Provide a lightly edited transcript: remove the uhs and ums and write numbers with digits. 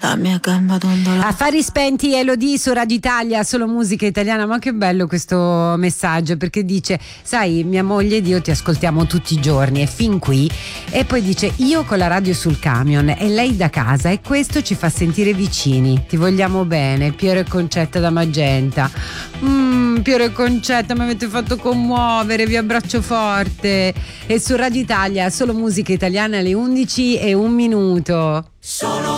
la mia gamba dondola. Affari spenti, Elodie su Radio Italia, solo musica italiana. Ma che bello questo messaggio, perché dice: sai, mia moglie ed io ti ascoltiamo tutti i giorni e fin qui. E poi dice: io con la radio sul camion e lei da casa, e questo ci fa sentire vicini. Ti vogliamo bene. Piero e Concetta da Magenta. Piero e Concetta, mi avete fatto commuovere, vi abbraccio forte. E su Radio Italia solo musica italiana alle 11:01. Solo